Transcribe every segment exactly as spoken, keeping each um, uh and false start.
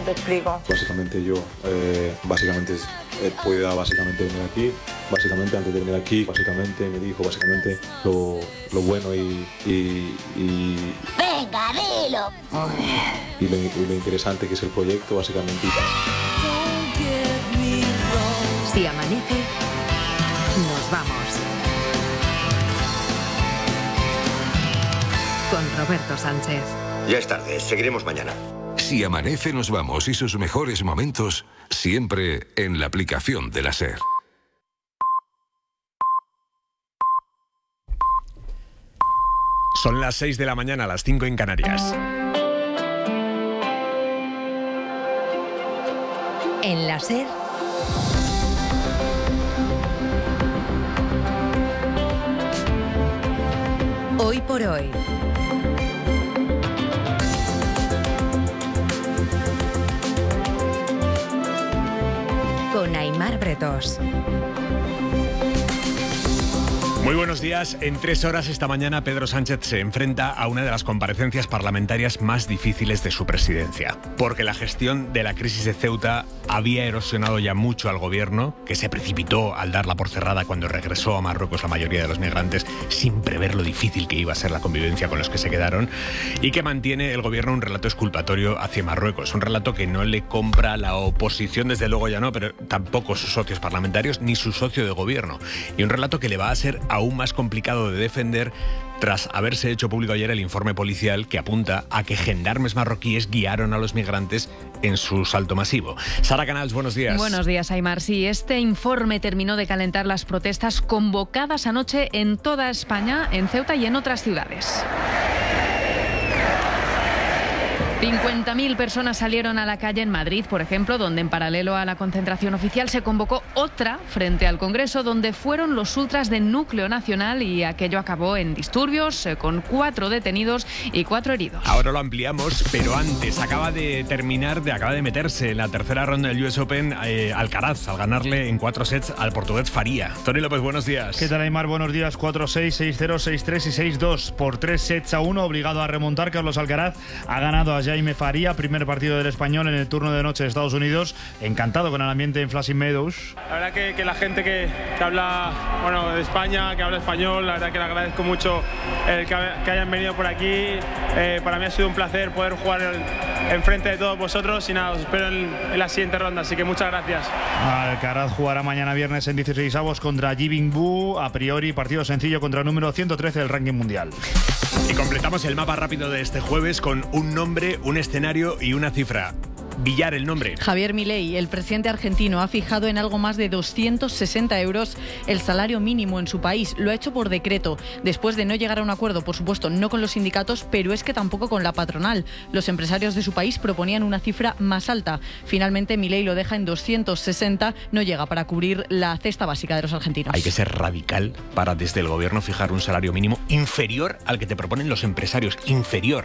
te explico. Básicamente yo, eh, básicamente eh, pueda básicamente venir aquí, básicamente antes de venir aquí, básicamente me dijo básicamente lo, lo bueno y, y, y Venga, dilo. Y lo, y lo interesante que es el proyecto, básicamente. Si amanece, nos vamos. Con Roberto Sánchez. Ya es tarde, seguiremos mañana. Si amanece, nos vamos y sus mejores momentos siempre en la aplicación de la SER. Son las seis de la mañana, las cinco en Canarias. En la SER. Hoy por hoy. Con Aimar Bretos. Muy buenos días. En tres horas esta mañana Pedro Sánchez se enfrenta a una de las comparecencias parlamentarias más difíciles de su presidencia, porque la gestión de la crisis de Ceuta había erosionado ya mucho al gobierno, que se precipitó al darla por cerrada cuando regresó a Marruecos la mayoría de los migrantes, sin prever lo difícil que iba a ser la convivencia con los que se quedaron, y que mantiene el gobierno un relato exculpatorio hacia Marruecos, un relato que no le compra la oposición, desde luego ya no, pero tampoco sus socios parlamentarios ni su socio de gobierno, y un relato que le va a ser aún más complicado de defender tras haberse hecho público ayer el informe policial que apunta a que gendarmes marroquíes guiaron a los migrantes en su salto masivo. Sara Canals, buenos días. Buenos días, Aimar. Sí, este informe terminó de calentar las protestas convocadas anoche en toda España, en Ceuta y en otras ciudades. cincuenta mil personas salieron a la calle en Madrid, por ejemplo, donde en paralelo a la concentración oficial se convocó otra frente al Congreso, donde fueron los ultras del Núcleo Nacional y aquello acabó en disturbios, eh, con cuatro detenidos y cuatro heridos. Ahora lo ampliamos, pero antes acaba de terminar, de, acaba de meterse en la tercera ronda del U S Open eh, Alcaraz, al ganarle en cuatro sets al portugués Faría. Tony López, buenos días. ¿Qué tal, Aimar? Buenos días. cuatro seis, seis cero, seis tres y seis dos. Por tres sets a uno, obligado a remontar, Carlos Alcaraz ha ganado a Jaime Faría, primer partido del español en el turno de noche de Estados Unidos. Encantado con el ambiente en Flushing Meadows. La verdad que, que la gente que, que habla bueno, de España, que habla español, la verdad que le agradezco mucho el que, que hayan venido por aquí. Eh, para mí ha sido un placer poder jugar enfrente de todos vosotros y nada, os espero en, en la siguiente ronda, así que muchas gracias. Alcaraz jugará mañana viernes en dieciséis avos contra Ji Bingbu, a priori partido sencillo contra el número ciento trece del ranking mundial. Y completamos el mapa rápido de este jueves con un nombre, un escenario y una cifra. Villar, el nombre. Javier Milei, el presidente argentino, ha fijado en algo más de doscientos sesenta euros el salario mínimo en su país. Lo ha hecho por decreto, después de no llegar a un acuerdo, por supuesto, no con los sindicatos, pero es que tampoco con la patronal. Los empresarios de su país proponían una cifra más alta. Finalmente, Milei lo deja en doscientos sesenta, no llega para cubrir la cesta básica de los argentinos. Hay que ser radical para desde el gobierno fijar un salario mínimo inferior al que te proponen los empresarios. Inferior.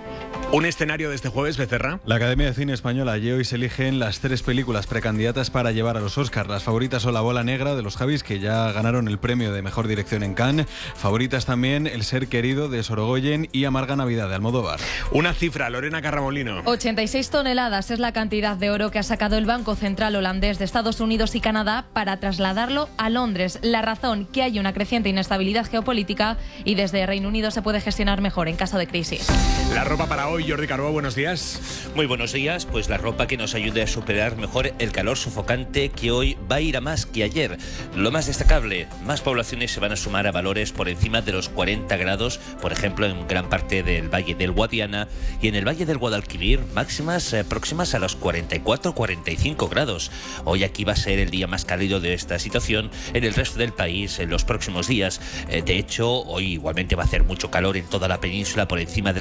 Un escenario de este jueves, Becerra. La Academia de Cine Española y hoy se eligen las tres películas precandidatas para llevar a los Oscars. Las favoritas son La Bola Negra de los Javis, que ya ganaron el premio de Mejor Dirección en Cannes. Favoritas también El Ser Querido de Sorogoyen y Amarga Navidad de Almodóvar. Una cifra, Lorena Carramolino. ochenta y seis toneladas es la cantidad de oro que ha sacado el Banco Central holandés de Estados Unidos y Canadá para trasladarlo a Londres. La razón, que hay una creciente inestabilidad geopolítica y desde Reino Unido se puede gestionar mejor en caso de crisis. La ropa para hoy, Jordi Carbó, buenos días. Muy buenos días, pues la ropa que nos ayude a superar mejor el calor sofocante que hoy va a ir a más que ayer. Lo más destacable, más poblaciones se van a sumar a valores por encima de los cuarenta grados, por ejemplo en gran parte del Valle del Guadiana y en el Valle del Guadalquivir, máximas eh, próximas a los cuarenta y cuatro a cuarenta y cinco grados. Hoy aquí va a ser el día más cálido de esta situación. En el resto del país, en los próximos días, eh, de hecho, hoy igualmente va a hacer mucho calor en toda la península por encima de